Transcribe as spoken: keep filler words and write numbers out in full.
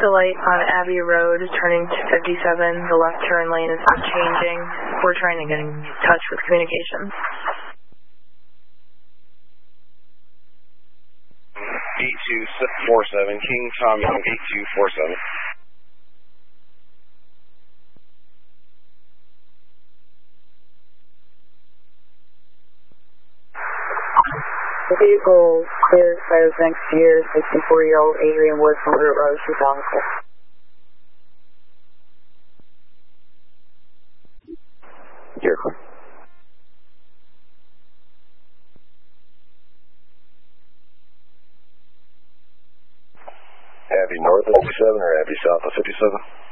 the light on Abbey Road turning to fifty-seven. The left turn lane is not changing. We're trying to get in touch with communications. eight two four seven, King Tom Young, eight two four seven. The vehicle cleared by the next year, sixty-four-year-old Adrian Woods from Route Road, two thousand six. You're clear. Abbey north of fifty-seven or Abbey south of fifty-seven?